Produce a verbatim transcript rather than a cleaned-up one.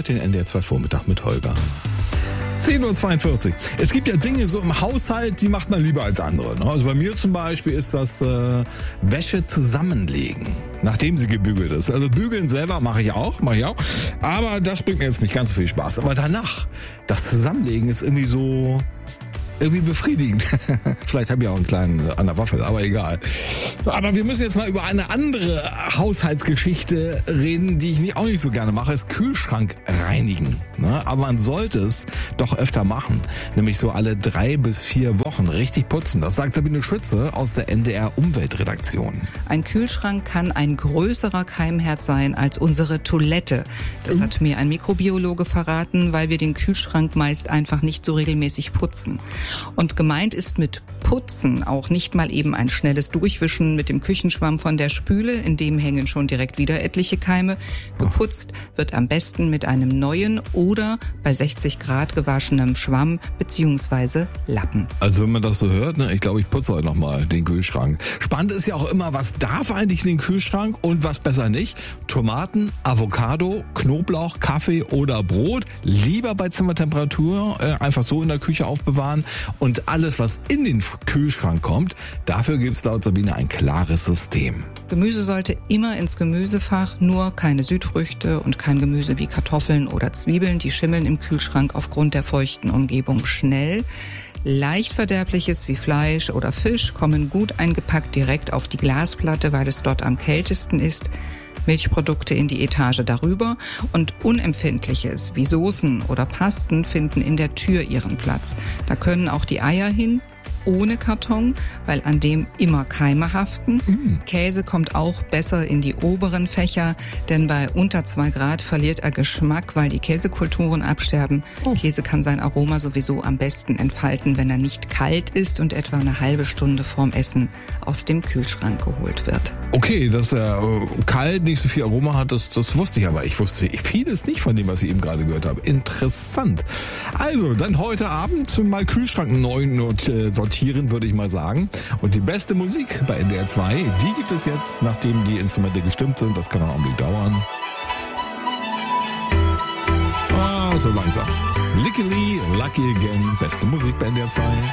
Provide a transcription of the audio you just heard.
hört den N D R zwei Vormittag mit Holger. zehn Uhr zweiundvierzig. Es gibt ja Dinge so im Haushalt, die macht man lieber als andere. Also bei mir zum Beispiel ist das äh, Wäsche zusammenlegen, nachdem sie gebügelt ist. Also bügeln selber mache ich auch, mache ich auch. Aber das bringt mir jetzt nicht ganz so viel Spaß. Aber danach, das Zusammenlegen ist irgendwie so... irgendwie befriedigend. Vielleicht habe ich auch einen kleinen an der Waffel, aber egal. Aber wir müssen jetzt mal über eine andere Haushaltsgeschichte reden, die ich nicht, auch nicht so gerne mache, ist Kühlschrank reinigen. Ne? Aber man sollte es doch öfter machen. Nämlich so alle drei bis vier Wochen richtig putzen. Das sagt Sabine Schütze aus der N D R Umweltredaktion. Ein Kühlschrank kann ein größerer Keimherd sein als unsere Toilette. Das hat mir ein Mikrobiologe verraten, weil wir den Kühlschrank meist einfach nicht so regelmäßig putzen. Und gemeint ist mit Putzen auch nicht mal eben ein schnelles Durchwischen mit dem Küchenschwamm von der Spüle, in dem hängen schon direkt wieder etliche Keime. Geputzt wird am besten mit einem neuen oder bei sechzig Grad gewaschenem Schwamm bzw. Lappen. Also wenn man das so hört, ne, ich glaube, ich putze heute nochmal den Kühlschrank. Spannend ist ja auch immer, was darf eigentlich in den Kühlschrank und was besser nicht. Tomaten, Avocado, Knoblauch, Kaffee oder Brot lieber bei Zimmertemperatur äh, einfach so in der Küche aufbewahren. Und alles, was in den Kühlschrank kommt, dafür gibt es laut Sabine ein klares System. Gemüse sollte immer ins Gemüsefach, nur keine Südfrüchte und kein Gemüse wie Kartoffeln oder Zwiebeln. Die schimmeln im Kühlschrank aufgrund der feuchten Umgebung schnell. Leicht Verderbliches wie Fleisch oder Fisch kommen gut eingepackt direkt auf die Glasplatte, weil es dort am kältesten ist. Milchprodukte in die Etage darüber und Unempfindliches wie Soßen oder Pasten finden in der Tür ihren Platz. Da können auch die Eier hin, ohne Karton, weil an dem immer Keime haften. Mm. Käse kommt auch besser in die oberen Fächer, denn bei unter zwei Grad verliert er Geschmack, weil die Käsekulturen absterben. Oh. Käse kann sein Aroma sowieso am besten entfalten, wenn er nicht kalt ist und etwa eine halbe Stunde vorm Essen aus dem Kühlschrank geholt wird. Okay, dass er äh, kalt nicht so viel Aroma hat, das, das wusste ich, aber ich wusste vieles nicht von dem, was ich eben gerade gehört habe. Interessant. Also, dann heute Abend mal Kühlschrank neu äh, sortieren, würde ich mal sagen. Und die beste Musik bei N D R zwei, die gibt es jetzt, nachdem die Instrumente gestimmt sind. Das kann einen Augenblick dauern. Ah, so langsam. Lickily, Lucky Again, beste Musik bei N D R zwei.